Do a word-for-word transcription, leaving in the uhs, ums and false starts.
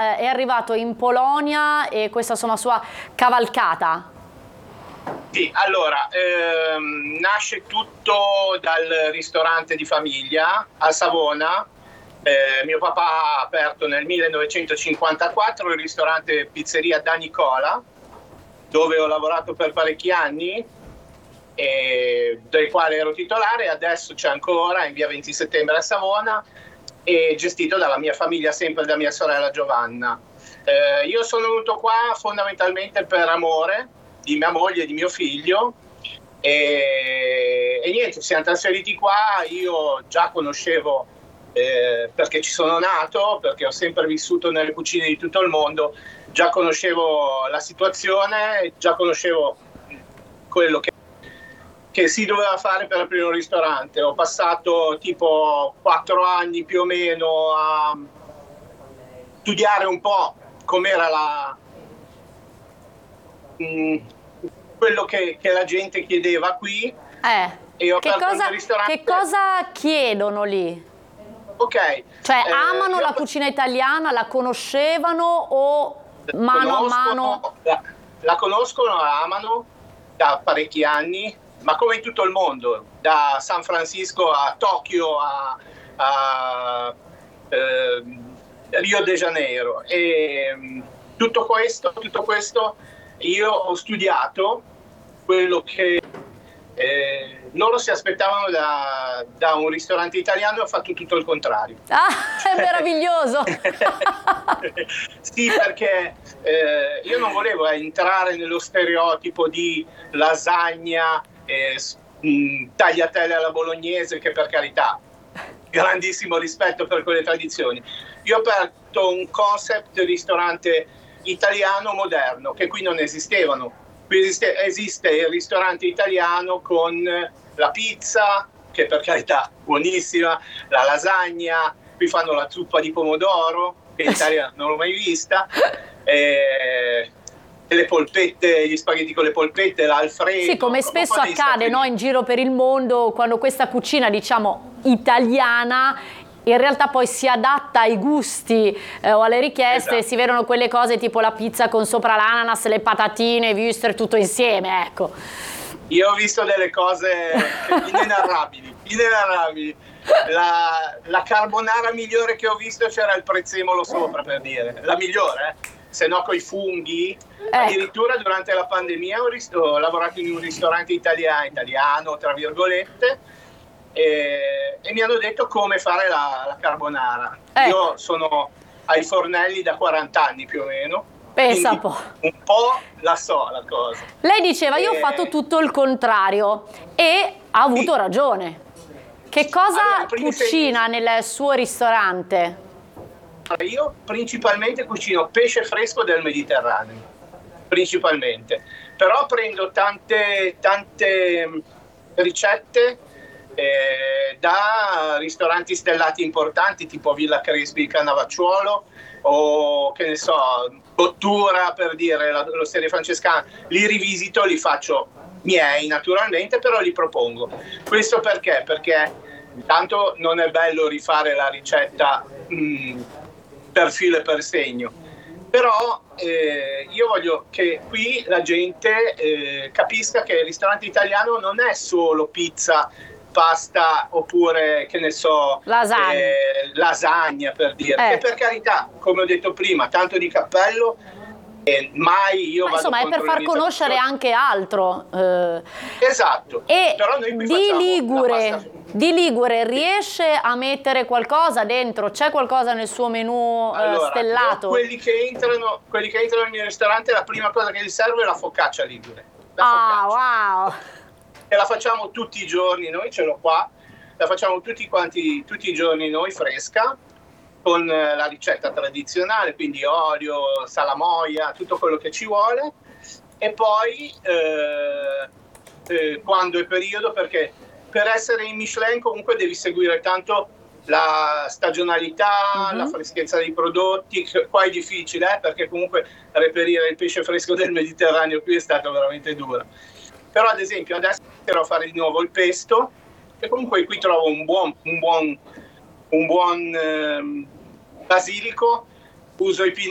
eh, è arrivato in Polonia e questa insomma sua cavalcata. Sì, allora, ehm, nasce tutto dal ristorante di famiglia a Savona. Eh, mio papà ha aperto nel millenovecentocinquantaquattro il ristorante Pizzeria Da Nicola, dove ho lavorato per parecchi anni, e del quale ero titolare. Adesso c'è ancora in via venti settembre a Savona, e gestito dalla mia famiglia, sempre da mia sorella Giovanna. Eh, io sono venuto qua fondamentalmente per amore di mia moglie e di mio figlio, e, e niente, siamo trasferiti qua. Io già conoscevo, eh, perché ci sono nato, perché ho sempre vissuto nelle cucine di tutto il mondo, già conoscevo la situazione, già conoscevo quello che, che si doveva fare per aprire un ristorante. Ho passato tipo quattro anni più o meno a studiare un po' com'era la mh, quello che, che la gente chiedeva qui. Eh, e ho che, aperto cosa, un ristorante. che cosa chiedono lì? Ok. Cioè eh, amano io la cucina italiana, la conoscevano o mano a mano? La, la conoscono, la amano da parecchi anni, ma come in tutto il mondo, da San Francisco a Tokyo a, a eh, Rio de Janeiro. E tutto questo, tutto questo io ho studiato quello che eh, loro si aspettavano da, da un ristorante italiano, e ho fatto tutto il contrario. Ah, è meraviglioso! Sì, perché eh, io non volevo entrare nello stereotipo di lasagna, eh, mh, tagliatelle alla bolognese, che per carità, grandissimo rispetto per quelle tradizioni. Io ho aperto un concept ristorante italiano moderno, che qui non esistevano. Qui esiste, esiste il ristorante italiano con la pizza, che per carità buonissima, la lasagna, qui fanno la zuppa di pomodoro, che in Italia non l'ho mai vista, e le polpette, gli spaghetti con le polpette, l'alfredo. Sì, come spesso accade, no, in giro per il mondo, quando questa cucina, diciamo, italiana in realtà poi si adatta ai gusti eh, o alle richieste, esatto. Si vedono quelle cose tipo la pizza con sopra l'ananas, le patatine, i würstel, tutto insieme, ecco. Io ho visto delle cose inenarrabili, inenarrabili. La, la carbonara migliore che ho visto c'era il prezzemolo sopra, per dire, la migliore, eh? Se no coi funghi. Ecco. Addirittura durante la pandemia ho, rist- ho lavorato in un ristorante italiano, italiano tra virgolette, E, e mi hanno detto come fare la, la carbonara. Ecco. Io sono ai fornelli da quaranta anni più o meno. Pensa un po'. Un po' la so la cosa. Lei diceva e... io ho fatto tutto il contrario e ha avuto sì. ragione. Che cosa allora, cucina sei... nel suo ristorante? Io principalmente cucino pesce fresco del Mediterraneo, principalmente. Però prendo tante, tante ricette Eh, da ristoranti stellati importanti tipo Villa Crespi Cannavacciuolo, o che ne so, Bottura, per dire, l'Osteria Francescana. Li rivisito, li faccio miei naturalmente, però li propongo. Questo perché? Perché intanto non è bello rifare la ricetta mh, per filo e per segno, però eh, io voglio che qui la gente eh, capisca che il ristorante italiano non è solo pizza, pasta oppure, che ne so, lasagna, eh, lasagna per dire, eh. che per carità, come ho detto prima, tanto di cappello, e mai io ma vado insomma è per far conoscere anche altro, eh. Esatto. E però noi qui di Ligure, pasta... di Ligure riesce a mettere qualcosa dentro? C'è qualcosa nel suo menù allora, eh, stellato? Quelli che entrano quelli che entrano nel mio ristorante, la prima cosa che gli serve è la focaccia ligure. La ah, focaccia. Wow! E la facciamo tutti i giorni, noi ce l'ho qua, la facciamo tutti quanti, tutti i giorni noi, fresca, con la ricetta tradizionale, quindi olio, salamoia, tutto quello che ci vuole, e poi eh, eh, quando è periodo, perché per essere in Michelin comunque devi seguire tanto la stagionalità, uh-huh. la freschezza dei prodotti. Qua è difficile, eh, perché comunque reperire il pesce fresco del Mediterraneo qui è stato veramente duro. Però ad esempio adesso andrò a fare di nuovo il pesto, e comunque qui trovo un buon, un buon, un buon eh, basilico, uso i pinoli